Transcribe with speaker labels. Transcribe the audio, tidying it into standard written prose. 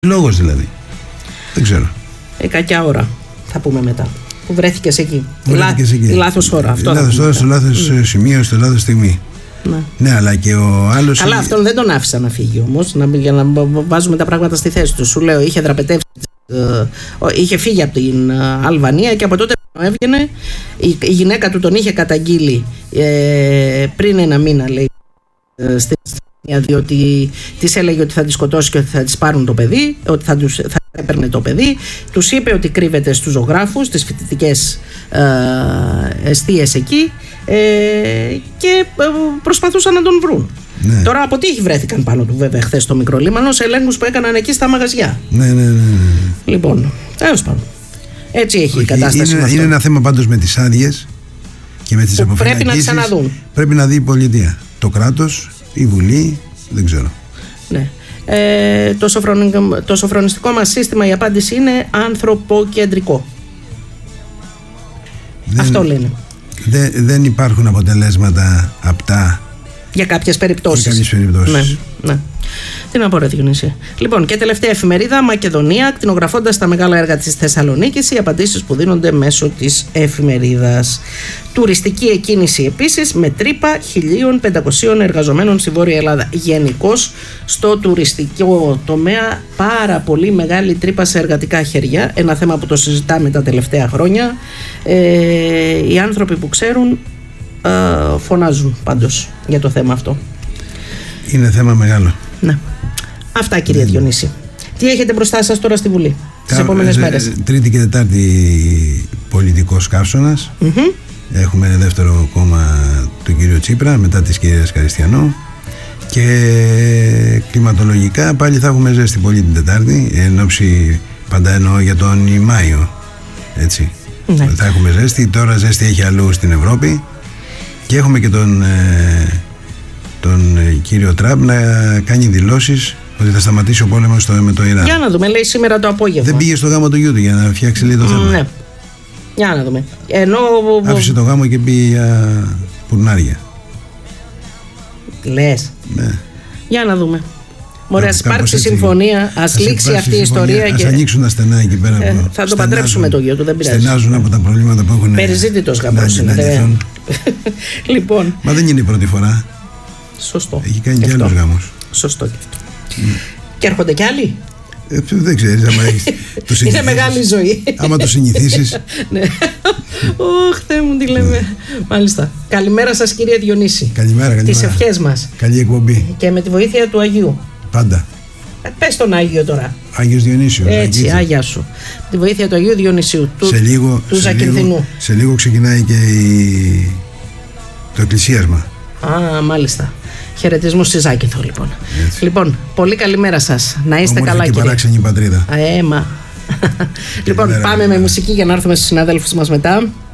Speaker 1: Λόγος δηλαδή. Δεν ξέρω.
Speaker 2: Κακιά ώρα, θα πούμε μετά. Που βρέθηκες εκεί. Η λάθος ώρα.
Speaker 1: Λάθος ώρα, στο λάθος σημείο, στο λάθος στιγμή. Ναι, αλλά και ο άλλος.
Speaker 2: Καλά, αυτόν δεν τον άφησα να φύγει όμως, για να βάζουμε τα πράγματα στη θέση του. Σου λέω, είχε δραπετεύσει. Είχε φύγει από την Αλβανία και από τότε έβγαινε. Η γυναίκα του τον είχε καταγγείλει πριν ένα μήνα, λέει, στην αστυνομία, διότι της έλεγε ότι θα τη σκοτώσει και ότι θα της πάρουν το παιδί, ότι θα έπαιρνε το παιδί. Τους είπε ότι κρύβεται στους ζωγράφους, στις φοιτητικές εστίες εκεί, και προσπαθούσαν να τον βρουν. Ναι. Τώρα από τύχη βρέθηκαν πάνω του, βέβαια, χθες στο Μικρό Λίμανο, σε ελέγχους που έκαναν εκεί στα μαγαζιά.
Speaker 1: Ναι.
Speaker 2: Λοιπόν, τέλος πάντων. Έτσι έχει η κατάσταση.
Speaker 1: Είναι ένα θέμα πάντως με τις άδειες και με τις αποφυλακίσεις.
Speaker 2: Πρέπει να τις αναδούν.
Speaker 1: Πρέπει να δει η πολιτεία. Το κράτος, η Βουλή, δεν ξέρω.
Speaker 2: Ναι. Το σοφρονιστικό μας σύστημα, η απάντηση είναι ανθρωποκεντρικό. Αυτό λένε.
Speaker 1: Δεν υπάρχουν αποτελέσματα απτά
Speaker 2: για κάποιες περιπτώσεις. Ναι. Τι να πω, ρε Διονύση. Λοιπόν, και τελευταία εφημερίδα, Μακεδονία, κτηνογραφώντας τα μεγάλα έργα της Θεσσαλονίκης, οι απαντήσεις που δίνονται μέσω της εφημερίδας. Τουριστική εκκίνηση επίσης, με τρύπα 1.500 εργαζομένων στη Βόρεια Ελλάδα. Γενικώς στο τουριστικό τομέα, πάρα πολύ μεγάλη τρύπα σε εργατικά χέρια. Ένα θέμα που το συζητάμε τα τελευταία χρόνια. Οι άνθρωποι που ξέρουν φωνάζουν πάντως για το θέμα αυτό.
Speaker 1: Είναι θέμα μεγάλο.
Speaker 2: Ναι. Αυτά, κύριε Διονύση. Τι έχετε μπροστά σας τώρα στη Βουλή τις επόμενες μέρες?
Speaker 1: Τρίτη και Τετάρτη πολιτικός καύσωνας. Έχουμε ένα δεύτερο κόμμα του κύριο Τσίπρα μετά της κυρίας Καριστιανό. Και κλιματολογικά πάλι θα έχουμε ζέστη πολύ την Τετάρτη. Εν ώψη, πάντα εννοώ για τον Μάιο. Έτσι. Ναι. Θα έχουμε ζέστη. Τώρα ζέστη έχει αλλού στην Ευρώπη. Και έχουμε και τον κύριο Τραμπ να κάνει δηλώσεις ότι θα σταματήσει ο πόλεμος με το Ιράν.
Speaker 2: Για να δούμε, λέει σήμερα το απόγευμα.
Speaker 1: Δεν πήγε στο γάμο του γιού του για να φτιάξει λίγο το θέμα.
Speaker 2: Ναι. Για να δούμε.
Speaker 1: Άφησε το γάμο και πήγε για πουρνάρια.
Speaker 2: Λες.
Speaker 1: Ναι.
Speaker 2: Για να δούμε. Μωρέ, ας υπάρξει συμφωνία, ας λήξει αυτή η ιστορία.
Speaker 1: Ας ανοίξουν τα στενά εκεί πέρα.
Speaker 2: Θα το παντρέψουμε το γιο του, δεν πειράζει.
Speaker 1: Στενάζουν από τα προβλήματα που έχουν.
Speaker 2: Περιζήτητος γαμπρός είναι. Λοιπόν.
Speaker 1: Μα δεν είναι η πρώτη φορά.
Speaker 2: Σωστό.
Speaker 1: Έχει κάνει και άλλους γάμους.
Speaker 2: Σωστό και αυτό. Και έρχονται κι άλλοι.
Speaker 1: Δεν ξέρεις, άμα έχεις.
Speaker 2: Είναι μεγάλη ζωή.
Speaker 1: Άμα το συνηθίσεις.
Speaker 2: Ναι. Ωχ, Θεέ μου, τι λέμε. Μάλιστα. Καλημέρα σας, κύριε Διονύση.
Speaker 1: Καλημέρα.
Speaker 2: Τις ευχές μας.
Speaker 1: Καλή εκπομπή.
Speaker 2: Και με τη βοήθεια του Αγίου.
Speaker 1: Πάντα.
Speaker 2: Πες τον Άγιο τώρα.
Speaker 1: Άγιος Διονύσιος.
Speaker 2: Έτσι, Άγια σου. Τη βοήθεια του Αγίου Διονυσίου. Του Ζακυνθινού.
Speaker 1: Σε λίγο ξεκινάει και το εκκλησίασμα.
Speaker 2: Α, μάλιστα. Χαιρετισμούς στη Ζάκυνθο, λοιπόν. Έτσι. Λοιπόν, πολύ καλημέρα σας. Να είστε
Speaker 1: όμορφη
Speaker 2: καλά,
Speaker 1: και
Speaker 2: κύριε.
Speaker 1: παράξενη πατρίδα.
Speaker 2: Λοιπόν, πάμε με μουσική για να έρθουμε στους συναδέλφους μας μετά.